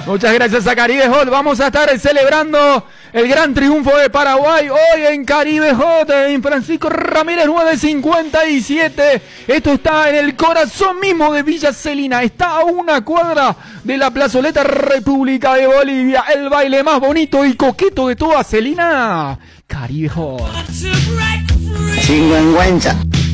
Muchas gracias a Caribe Hot. Vamos a estar celebrando el gran triunfo de Paraguay hoy en Caribe Hot, en Francisco Ramírez 957. Esto está en el corazón mismo de Villa Celina. Está a una cuadra de la plazoleta República de Bolivia. El baile más bonito y coqueto de toda Celina. Caribe Hot. Sinvergüenza.